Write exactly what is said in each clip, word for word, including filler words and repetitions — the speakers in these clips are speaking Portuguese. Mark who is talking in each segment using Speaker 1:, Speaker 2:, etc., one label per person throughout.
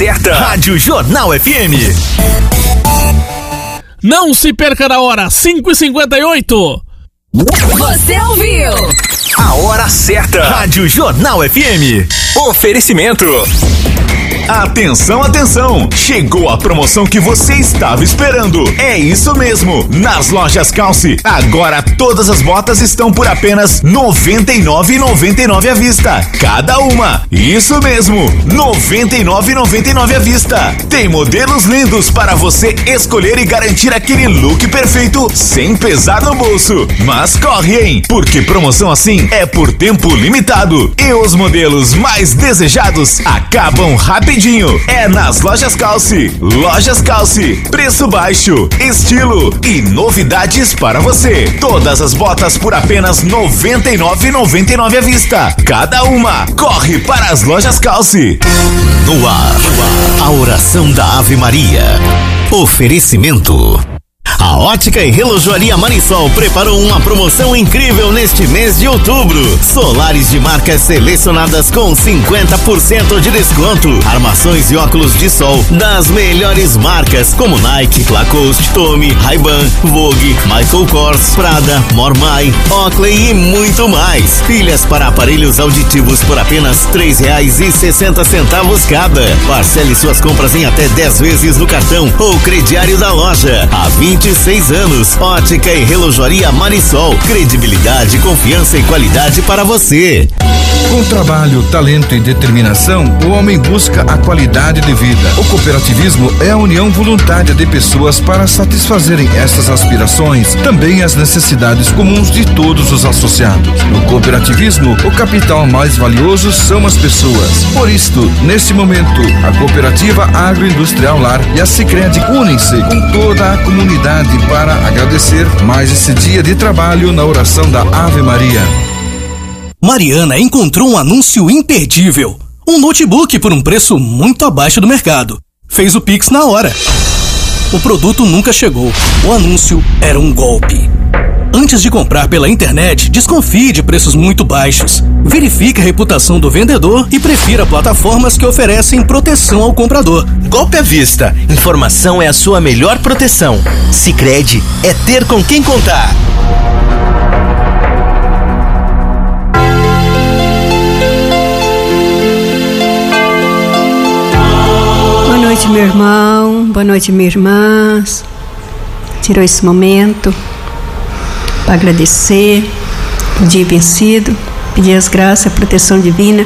Speaker 1: certa. Rádio Jornal F M.
Speaker 2: Não se perca na hora, cinco e cinquenta e oito.
Speaker 3: Você ouviu?
Speaker 1: A hora certa. Rádio Jornal F M. Oferecimento. Atenção, atenção! Chegou a promoção que você estava esperando. É isso mesmo! Nas lojas Calce, agora todas as botas estão por apenas noventa e nove reais e noventa e nove centavos à vista. Cada uma! Isso mesmo! noventa e nove reais e noventa e nove centavos à vista. Tem modelos lindos para você escolher e garantir aquele look perfeito sem pesar no bolso. Mas corre, hein? Porque promoção assim é por tempo limitado. E os modelos mais desejados acabam rapidinho. É nas lojas Calce. Lojas Calce. Preço baixo, estilo e novidades para você. Todas as botas por apenas noventa e nove reais e noventa e nove centavos à vista. Cada uma. Corre para as lojas Calce.
Speaker 4: No ar, a oração da Ave Maria. Oferecimento. A Ótica e Relojoaria Marisol preparou uma promoção incrível neste mês de outubro. Solares de marcas selecionadas com cinquenta por cento de desconto. Armações e óculos de sol das melhores marcas como Nike, Lacoste, Tommy, Ray-Ban, Vogue, Michael Kors, Prada, Mormai, Oakley e muito mais. Pilhas para aparelhos auditivos por apenas três reais e sessenta centavos cada. Parcele suas compras em até dez vezes no cartão ou crediário da loja. Há vinte e seis anos. Ótica e Relojoaria Marisol. Credibilidade, confiança e qualidade para você.
Speaker 5: Com trabalho, talento e determinação, o homem busca a qualidade de vida. O cooperativismo é a união voluntária de pessoas para satisfazerem essas aspirações, também as necessidades comuns de todos os associados. No cooperativismo, o capital mais valioso são as pessoas. Por isto, neste momento, a Cooperativa Agroindustrial Lar e a Sicredi unem-se com toda a comunidade para agradecer mais esse dia de trabalho na oração da Ave Maria.
Speaker 6: Mariana encontrou um anúncio imperdível. Um notebook por um preço muito abaixo do mercado. Fez o Pix na hora. O produto nunca chegou. O anúncio era um golpe. Antes de comprar pela internet, desconfie de preços muito baixos. Verifique a reputação do vendedor e prefira plataformas que oferecem proteção ao comprador.
Speaker 1: Golpe à vista. Informação é a sua melhor proteção. Sicredi é ter com quem contar.
Speaker 7: Boa noite, meu irmão. Boa noite, minha irmã. Tirou esse momento para agradecer o dia vencido, pedir as graças, a proteção divina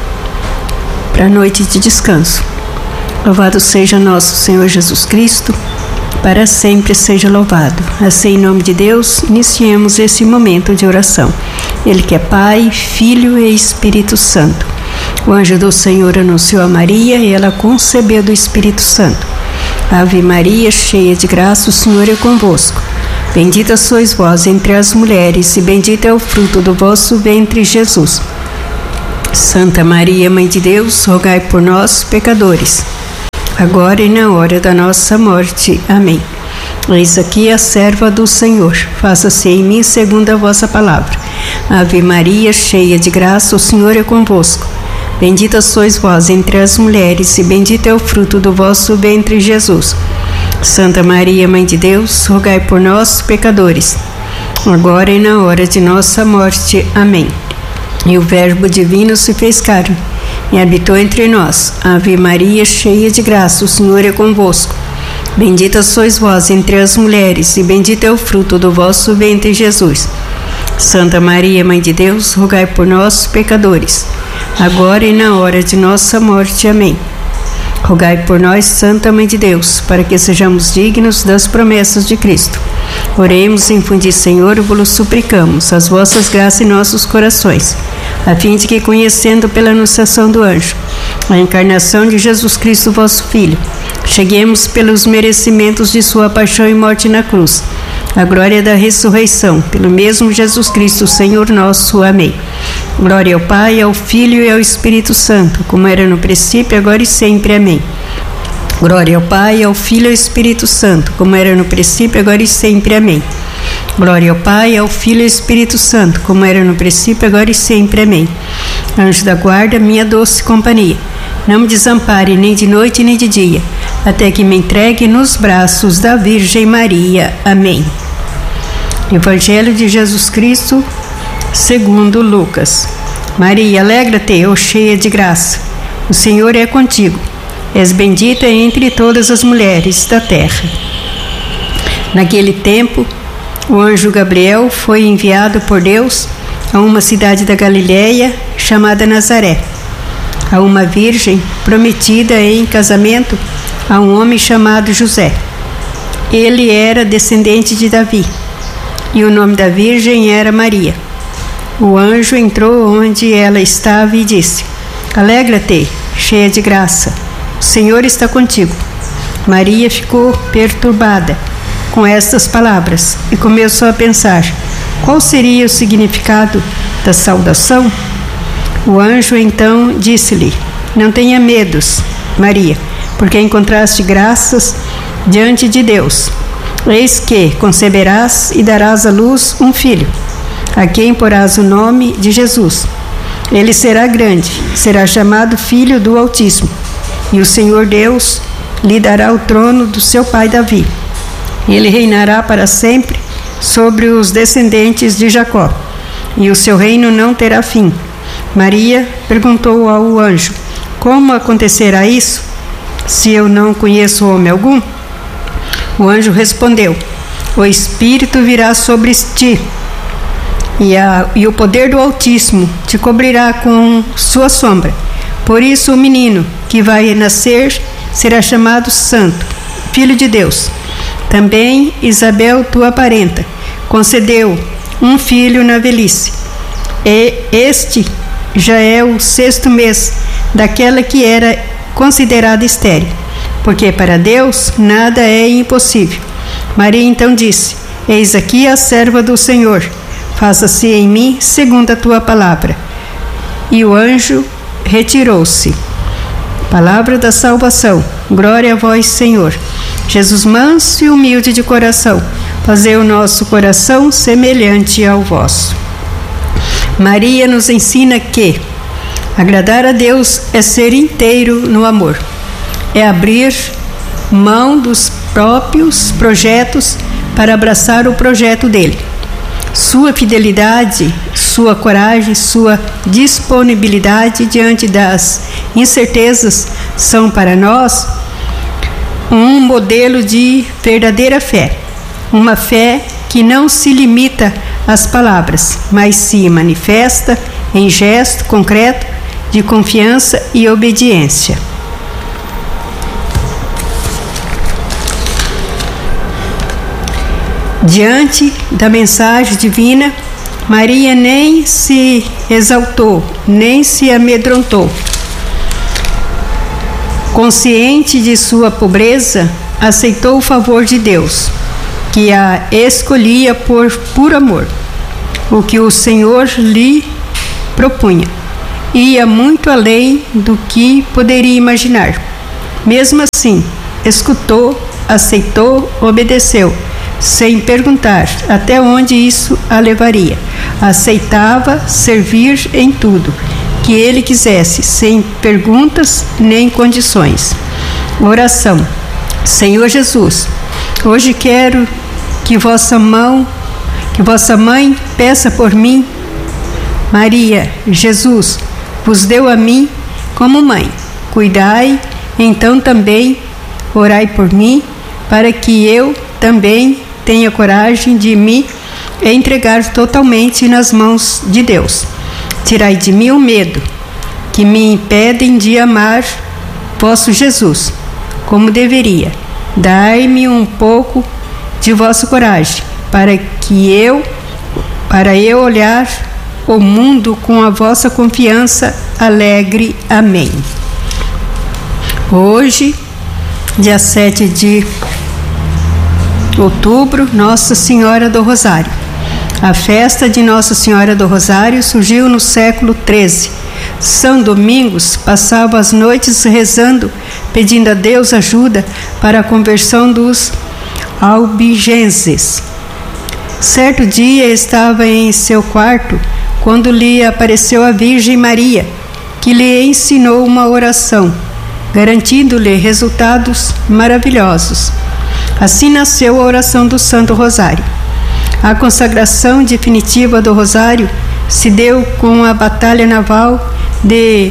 Speaker 7: para a noite de descanso. Louvado seja nosso Senhor Jesus Cristo, para sempre seja louvado. Assim, em nome de Deus, iniciemos esse momento de oração. Ele que é Pai, Filho e Espírito Santo. O anjo do Senhor anunciou a Maria e ela concebeu do Espírito Santo. Ave Maria, cheia de graça, o Senhor é convosco. Bendita sois vós entre as mulheres, e bendito é o fruto do vosso ventre, Jesus. Santa Maria, Mãe de Deus, rogai por nós, pecadores, agora e na hora da nossa morte. Amém. Eis aqui a serva do Senhor, faça-se em mim segundo a vossa palavra. Ave Maria, cheia de graça, o Senhor é convosco. Bendita sois vós entre as mulheres, e bendito é o fruto do vosso ventre, Jesus. Santa Maria, Mãe de Deus, rogai por nós, pecadores, agora e na hora de nossa morte. Amém. E o Verbo divino se fez carne e habitou entre nós. Ave Maria, cheia de graça, o Senhor é convosco. Bendita sois vós entre as mulheres, e bendito é o fruto do vosso ventre, Jesus. Santa Maria, Mãe de Deus, rogai por nós, pecadores, agora e na hora de nossa morte. Amém. Rogai por nós, Santa Mãe de Deus, para que sejamos dignos das promessas de Cristo. Oremos, infundi, Senhor, vos suplicamos, as vossas graças em nossos corações, a fim de que, conhecendo pela anunciação do anjo a encarnação de Jesus Cristo, vosso Filho, cheguemos pelos merecimentos de sua paixão e morte na cruz, a glória da ressurreição, pelo mesmo Jesus Cristo, Senhor nosso. Amém. Glória ao Pai, ao Filho e ao Espírito Santo, como era no princípio, agora e sempre. Amém. Glória ao Pai, ao Filho e ao Espírito Santo, como era no princípio, agora e sempre. Amém. Glória ao Pai, ao Filho e ao Espírito Santo, como era no princípio, agora e sempre. Amém. Anjo da guarda, minha doce companhia, não me desampare nem de noite nem de dia, até que me entregue nos braços da Virgem Maria. Amém. Evangelho de Jesus Cristo, segundo Lucas. Maria, alegra-te, ó cheia de graça, o Senhor é contigo. És bendita entre todas as mulheres da terra. Naquele tempo, o anjo Gabriel foi enviado por Deus a uma cidade da Galiléia chamada Nazaré, a uma virgem prometida em casamento a um homem chamado José. Ele era descendente de Davi, e o nome da virgem era Maria. O anjo entrou onde ela estava e disse: Alegra-te, cheia de graça, o Senhor está contigo. Maria ficou perturbada com estas palavras e começou a pensar qual seria o significado da saudação. O anjo então disse-lhe: Não tenha medos, Maria, porque encontraste graças diante de Deus. Eis que conceberás e darás à luz um filho, a quem porás o nome de Jesus. Ele será grande, será chamado Filho do Altíssimo, e o Senhor Deus lhe dará o trono do seu pai Davi. Ele reinará para sempre sobre os descendentes de Jacó, e o seu reino não terá fim. Maria perguntou ao anjo: Como acontecerá isso, se eu não conheço homem algum? O anjo respondeu: O Espírito virá sobre ti, e, a, e o poder do Altíssimo te cobrirá com sua sombra. Por isso o menino que vai nascer será chamado Santo, Filho de Deus. Também Isabel, tua parenta, concedeu um filho na velhice. E este já é o sexto mês daquela que era considerada estéril, porque para Deus nada é impossível. Maria então disse: Eis aqui a serva do Senhor, faça-se em mim segundo a tua palavra. E o anjo retirou-se. Palavra da salvação. Glória a vós, Senhor. Jesus manso e humilde de coração, fazei o nosso coração semelhante ao vosso. Maria nos ensina que agradar a Deus é ser inteiro no amor, é abrir mão dos próprios projetos para abraçar o projeto dele. Sua fidelidade, sua coragem, sua disponibilidade diante das incertezas são para nós um modelo de verdadeira fé, uma fé que não se limita às palavras, mas se manifesta em gesto concreto de confiança e obediência. Diante da mensagem divina, Maria nem se exaltou, nem se amedrontou. Consciente de sua pobreza, aceitou o favor de Deus, que a escolhia por puro amor. O que o Senhor lhe propunha ia muito além do que poderia imaginar. Mesmo assim, escutou, aceitou, obedeceu, sem perguntar até onde isso a levaria. Aceitava servir em tudo que ele quisesse, sem perguntas nem condições. Oração. Senhor Jesus, hoje quero que vossa mão, que vossa mãe peça por mim. Maria, Jesus, vos deu a mim como mãe. Cuidai, então também orai por mim, para que eu também tenha coragem de me entregar totalmente nas mãos de Deus. Tirai de mim o medo que me impedem de amar vosso Jesus como deveria. Dai-me um pouco de vossa coragem, para que eu, para eu olhar o mundo com a vossa confiança alegre. Amém. Hoje, dia sete de outubro, Nossa Senhora do Rosário. A festa de Nossa Senhora do Rosário surgiu no século treze. São Domingos passava as noites rezando, pedindo a Deus ajuda para a conversão dos albigenses. Certo dia estava em seu quarto quando lhe apareceu a Virgem Maria, que lhe ensinou uma oração, garantindo-lhe resultados maravilhosos. Assim nasceu a oração do Santo Rosário. A consagração definitiva do Rosário se deu com a batalha naval de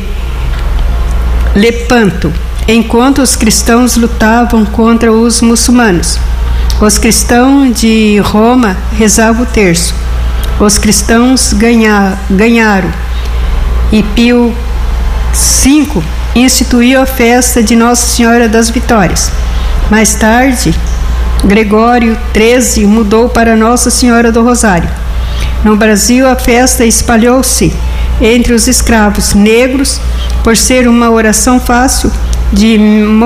Speaker 7: Lepanto, enquanto os cristãos lutavam contra os muçulmanos. Os cristãos de Roma rezavam o terço. Os cristãos ganha, ganharam e Pio cinco instituiu a festa de Nossa Senhora das Vitórias. Mais tarde, Gregório treze mudou para Nossa Senhora do Rosário. No Brasil, a festa espalhou-se entre os escravos negros por ser uma oração fácil de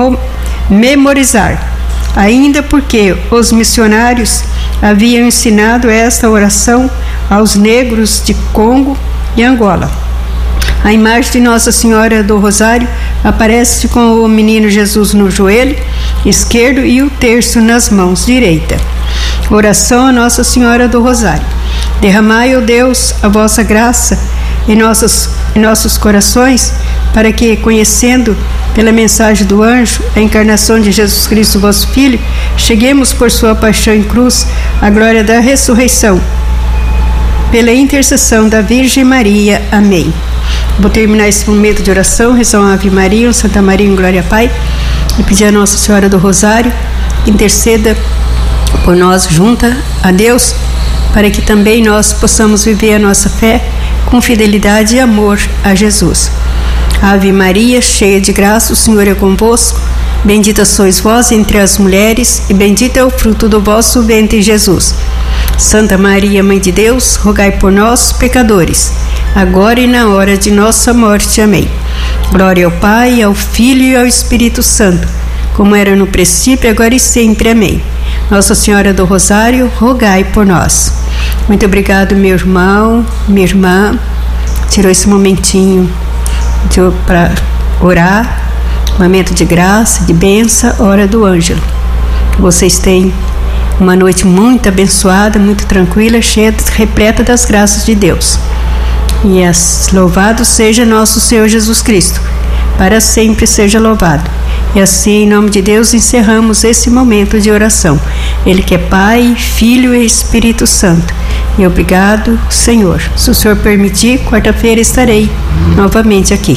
Speaker 7: memorizar, ainda porque os missionários haviam ensinado esta oração aos negros de Congo e Angola. A imagem de Nossa Senhora do Rosário aparece com o menino Jesus no joelho esquerdo e o terço nas mãos direita. Oração a Nossa Senhora do Rosário. Derramai, ó Deus, a vossa graça em nossos, em nossos corações, para que, conhecendo pela mensagem do anjo a encarnação de Jesus Cristo, vosso Filho, cheguemos por sua paixão em cruz à glória da ressurreição. Pela intercessão da Virgem Maria. Amém. Vou terminar esse momento de oração, rezar uma Ave Maria, um Santa Maria em Glória Pai, e pedir a Nossa Senhora do Rosário que interceda por nós junta a Deus, para que também nós possamos viver a nossa fé com fidelidade e amor a Jesus. Ave Maria, cheia de graça, o Senhor é convosco. Bendita sois vós entre as mulheres, e bendito é o fruto do vosso ventre, Jesus. Santa Maria, Mãe de Deus, rogai por nós, pecadores, agora e na hora de nossa morte. Amém. Glória ao Pai, ao Filho e ao Espírito Santo, como era no princípio, agora e sempre. Amém. Nossa Senhora do Rosário, rogai por nós. Muito obrigado, meu irmão, minha irmã, tirou esse momentinho para orar, momento de graça, de bênção, hora do ângelo. Que vocês tenham uma noite muito abençoada, muito tranquila, cheia, repleta das graças de Deus. E as, louvado seja nosso Senhor Jesus Cristo, para sempre seja louvado. E assim, em nome de Deus, encerramos esse momento de oração. Ele que é Pai, Filho e Espírito Santo. E obrigado, Senhor. Se o Senhor permitir, quarta-feira estarei novamente aqui.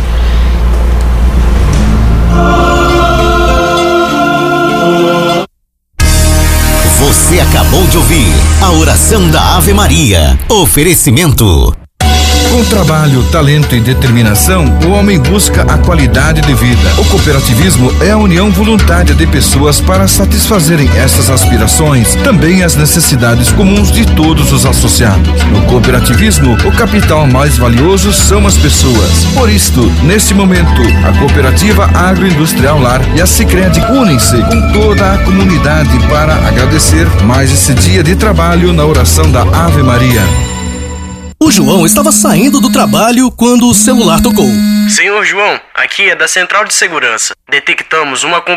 Speaker 4: Você acabou de ouvir a oração da Ave Maria. Oferecimento.
Speaker 5: Com trabalho, talento e determinação, o homem busca a qualidade de vida. O cooperativismo é a união voluntária de pessoas para satisfazerem essas aspirações, também as necessidades comuns de todos os associados. No cooperativismo, o capital mais valioso são as pessoas. Por isto, neste momento, a Cooperativa Agroindustrial Lar e a Sicredi unem-se com toda a comunidade para agradecer mais esse dia de trabalho na oração da Ave Maria.
Speaker 6: O João estava saindo do trabalho quando o celular tocou.
Speaker 8: Senhor João, aqui é da Central de Segurança. Detectamos uma